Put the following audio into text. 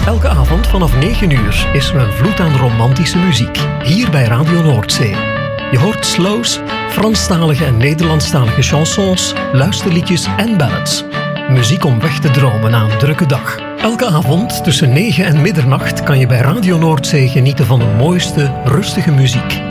Elke avond vanaf 9 uur is er een vloed aan romantische muziek. Hier bij Radio Noordzee. Je hoort slows, Franstalige en Nederlandstalige chansons, luisterliedjes en ballads. Muziek om weg te dromen na een drukke dag. Elke avond tussen 9 en middernacht kan je bij Radio Noordzee genieten van de mooiste, rustige muziek.